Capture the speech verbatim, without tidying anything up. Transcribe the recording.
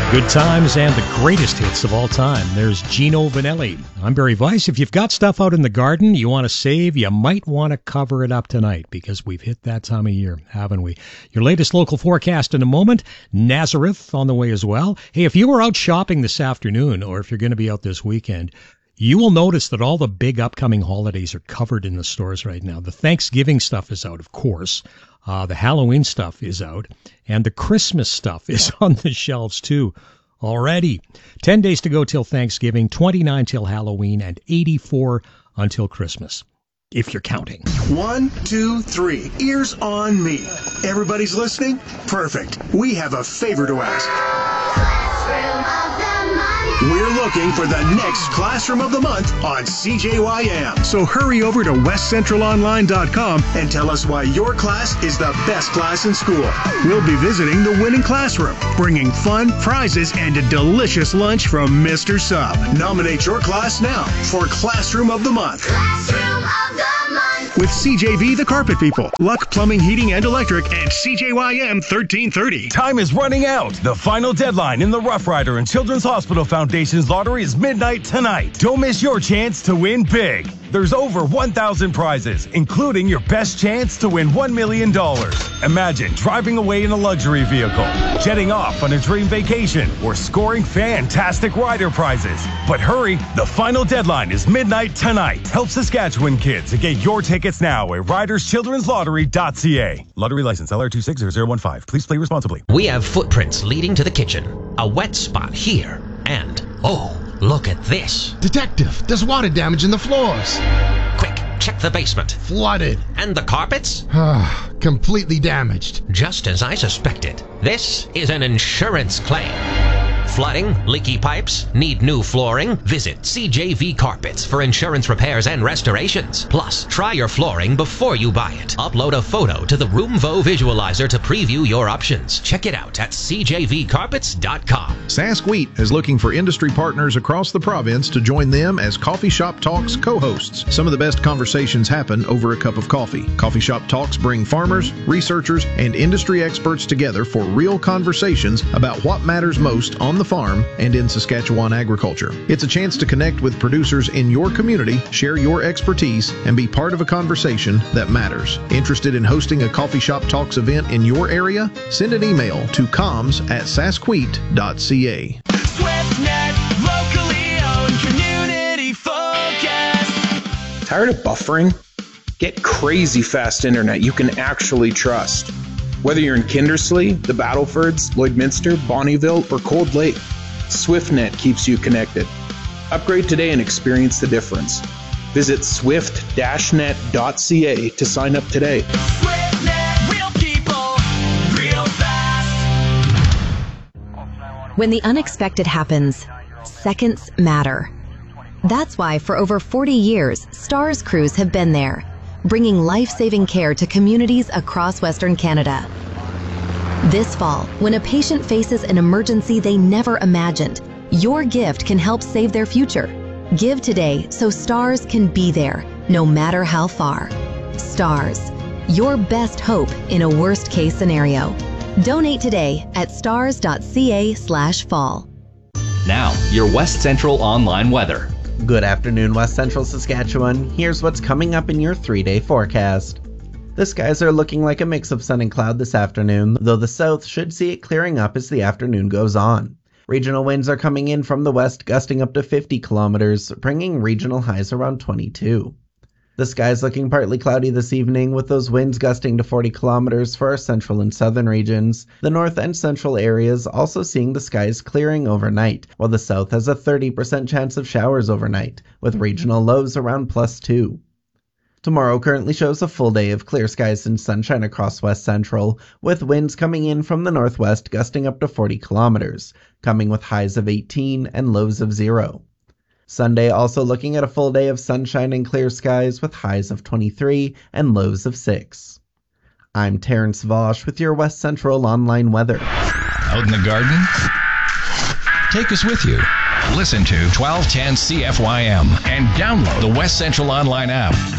Good times and the greatest hits of all time. There's Gino Vanelli. I'm Barry Weiss. If you've got stuff out in the garden you want to save, you might want to cover it up tonight because we've hit that time of year, haven't we? Your latest local forecast in a moment. Nazareth on the way as well. Hey, if you were out shopping this afternoon or if you're going to be out this weekend, you will notice that all the big upcoming holidays are covered in the stores right now. The Thanksgiving stuff is out, of course. Uh, the Halloween stuff is out. And the Christmas stuff is on the shelves, too, already. Ten days to go till Thanksgiving, twenty-nine till Halloween, and eighty-four until Christmas, if you're counting. One, two, three. Ears on me. Everybody's listening? Perfect. We have a favor to ask. Classroom of the Month. We're looking for the next Classroom of the Month on C J Y M. So hurry over to west central online dot com and tell us why your class is the best class in school. We'll be visiting the winning classroom, bringing fun, prizes, and a delicious lunch from Mister Sub. Nominate your class now for Classroom of the Month. Classroom of the Month. With C J V, the Carpet People, Luck Plumbing, Heating, and Electric, and C J Y M thirteen thirty. Time is running out. The final deadline in the Rough Rider and Children's Hospital Foundation's lottery is midnight tonight. Don't miss your chance to win big. There's over one thousand prizes, including your best chance to win one million dollars. Imagine driving away in a luxury vehicle, jetting off on a dream vacation, or scoring fantastic rider prizes. But hurry, the final deadline is midnight tonight. Help Saskatchewan kids and get your tickets now at riders children's lottery dot c a. Lottery license L R two six zero zero one five. Please play responsibly. We have footprints leading to the kitchen, a wet spot here, and, oh, look at this. Detective, there's water damage in the floors. Quick, check the basement. Flooded. And the carpets? Ah, completely damaged. Just as I suspected. This is an insurance claim. Flooding, leaky pipes, need new flooring? Visit C J V Carpets for insurance repairs and restorations. Plus, try your flooring before you buy it. Upload a photo to the Roomvo visualizer to preview your options. Check it out at c j v carpets dot com. Sask Wheat is looking for industry partners across the province to join them as Coffee Shop Talks co-hosts. Some of the best conversations happen over a cup of coffee. Coffee Shop Talks bring farmers, researchers, and industry experts together for real conversations about what matters most on the farm and in Saskatchewan agriculture. It's a chance to connect with producers in your community, share your expertise, and be part of a conversation that matters. Interested in hosting a Coffee Shop Talks event in your area? Send an email to comms at saskweet dot c a. SwiftNet, locally owned, community focused. Tired of buffering? Get crazy fast internet you can actually trust. Whether you're in Kindersley, the Battlefords, Lloydminster, Bonnyville, or Cold Lake, SwiftNet keeps you connected. Upgrade today and experience the difference. Visit swift dash net dot c a to sign up today. SwiftNet, real people, real fast. When the unexpected happens, seconds matter. That's why for over forty years, STARS crews have been there, bringing life-saving care to communities across Western Canada. This fall, when a patient faces an emergency they never imagined, your gift can help save their future. Give today so STARS can be there, no matter how far. STARS, your best hope in a worst-case scenario. Donate today at stars dot c a slash fall. Now, your West Central online weather. Good afternoon, West Central Saskatchewan. Here's what's coming up in your three-day forecast. The skies are looking like a mix of sun and cloud this afternoon, though the south should see it clearing up as the afternoon goes on. Regional winds are coming in from the west, gusting up to fifty kilometers, bringing regional highs around twenty-two. The sky's looking partly cloudy this evening, with those winds gusting to forty kilometers for our central and southern regions. The north and central areas also seeing the skies clearing overnight, while the south has a thirty percent chance of showers overnight, with regional lows around plus two. Tomorrow currently shows a full day of clear skies and sunshine across West Central, with winds coming in from the northwest gusting up to forty kilometers, coming with highs of eighteen and lows of zero. Sunday also looking at a full day of sunshine and clear skies with highs of twenty-three and lows of six. I'm Terrence Vosh with your West Central online weather. Out in the garden? Take us with you. Listen to twelve ten C F Y M and download the West Central online app.